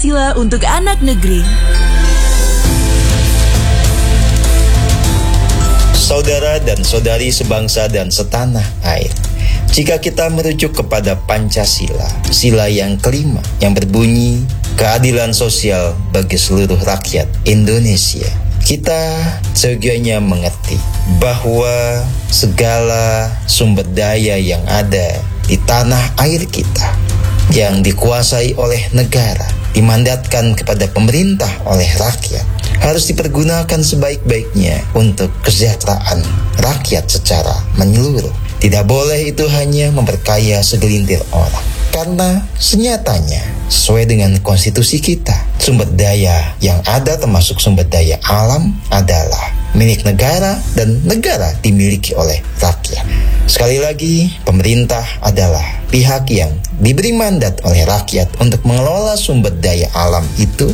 Pancasila untuk anak negeri. Saudara dan saudari sebangsa dan setanah air, jika kita merujuk kepada Pancasila, sila yang kelima yang berbunyi keadilan sosial bagi seluruh rakyat Indonesia, kita seyogyanya mengerti bahwa segala sumber daya yang ada di tanah air kita yang dikuasai oleh negara, dimandatkan kepada pemerintah oleh rakyat, harus dipergunakan sebaik-baiknya untuk kesejahteraan rakyat secara menyeluruh. Tidak boleh itu hanya memperkaya segelintir orang. Karena senyatanya, sesuai dengan konstitusi kita, sumber daya yang ada termasuk sumber daya alam adalah milik negara dan negara dimiliki oleh rakyat. Sekali lagi, pemerintah adalah pihak yang diberi mandat oleh rakyat untuk mengelola sumber daya alam itu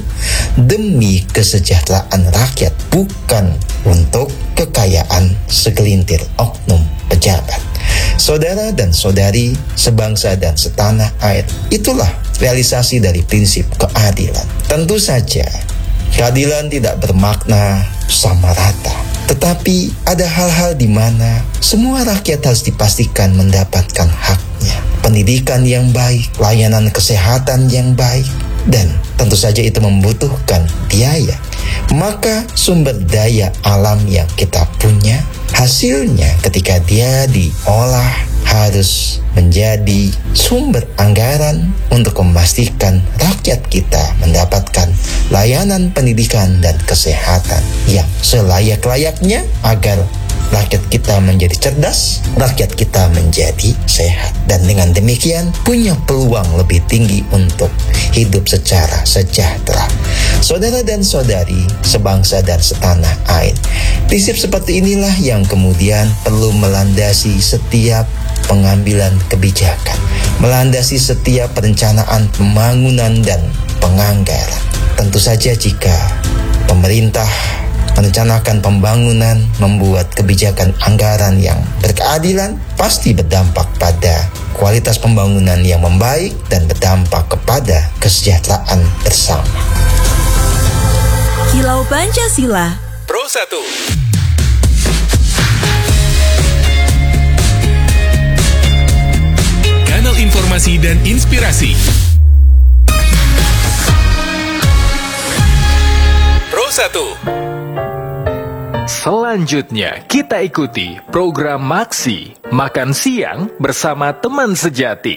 demi kesejahteraan rakyat, bukan untuk kekayaan segelintir oknum pejabat. Saudara dan saudari sebangsa dan setanah air, itulah realisasi dari prinsip keadilan. Tentu saja, keadilan tidak bermakna sama rata, tetapi ada hal-hal di mana semua rakyat harus dipastikan mendapatkan haknya. Pendidikan yang baik, layanan kesehatan yang baik, dan tentu saja itu membutuhkan biaya. Maka sumber daya alam yang kita punya, hasilnya ketika dia diolah harus menjadi sumber anggaran untuk memastikan rakyat kita mendapatkan layanan pendidikan dan kesehatan yang selayak-layaknya agar rakyat kita menjadi cerdas, rakyat kita menjadi sehat, dan dengan demikian punya peluang lebih tinggi untuk hidup secara sejahtera. Saudara dan saudari sebangsa dan setanah air, prinsip seperti inilah yang kemudian perlu melandasi setiap pengambilan kebijakan, melandasi setiap perencanaan pembangunan dan penganggaran. Tentu saja jika pemerintah merencanakan pembangunan, membuat kebijakan anggaran yang berkeadilan, pasti berdampak pada kualitas pembangunan yang membaik dan berdampak kepada kesejahteraan bersama. Kilau Pancasila Pro 1. Kanal informasi dan inspirasi Pro 1. Selanjutnya kita ikuti program Maksi Makan Siang bersama teman sejati.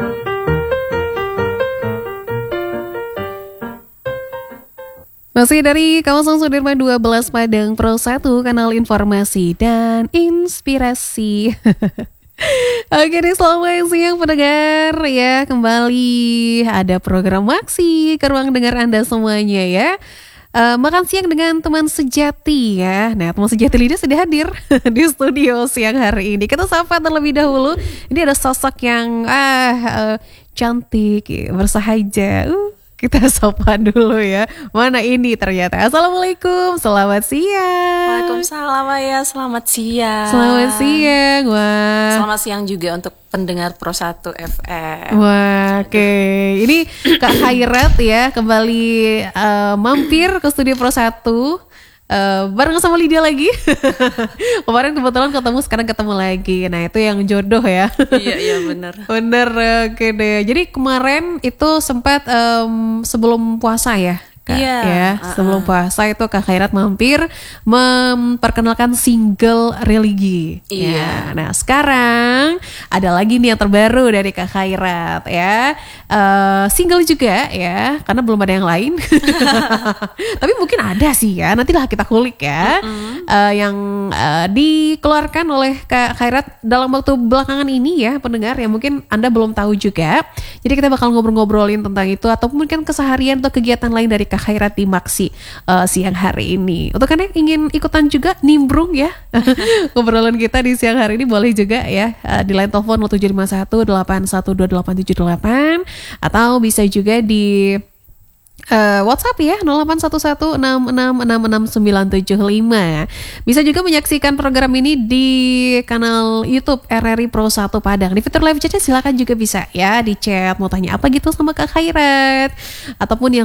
Masih dari kawasan Sudirman 12 Padang, Pro 1, kanal informasi dan inspirasi. Oke deh, selamat siang pendengar ya. Kembali ada program Maksi ke ruang dengar Anda semuanya ya. Makan siang dengan teman sejati ya. Nah, teman sejati Lida sudah hadir di studio siang hari ini. Kita sapa terlebih dahulu. Ini ada sosok yang cantik, bersahaja. Kita sapa dulu ya. Mana ini ternyata. Assalamualaikum, selamat siang. Waalaikumsalam ya, selamat siang. Selamat siang, wah. Selamat siang juga untuk pendengar Pro 1 FM. Wah, oke. Ini Kak Khairat ya, kembali mampir ke studio Pro 1. Bareng sama Lydia lagi. Kemarin kebetulan ketemu, sekarang ketemu lagi. Nah itu yang jodoh ya. Iya benar. Bener, oke deh. Jadi kemarin itu sempat sebelum puasa ya Kak, ya. Sebelum puasa itu Kak Khairat mampir memperkenalkan single Religi. Iya. Ya. Nah sekarang ada lagi nih yang terbaru dari Kak Khairat ya. Single juga ya, karena belum ada yang lain. Tapi mungkin ada sih ya, nantilah kita kulik ya. Yang dikeluarkan oleh Kak Khairat dalam waktu belakangan ini ya pendengar, yang mungkin Anda belum tahu juga. Jadi kita bakal ngobrol-ngobrolin tentang itu, ataupun mungkin keseharian atau kegiatan lain dari Kak Khairat di Maksi siang hari ini. Untuk Anda yang ingin ikutan juga nimbrung ya ngobrolan kita di siang hari ini, boleh juga ya di line telepon 0751812878, atau bisa juga di WhatsApp ya 081166666975. Bisa juga menyaksikan program ini di kanal YouTube RRI Pro 1 Padang. Di fitur live chatnya silakan juga bisa ya di chat, mau tanya apa gitu sama Kak Khairat, ataupun yang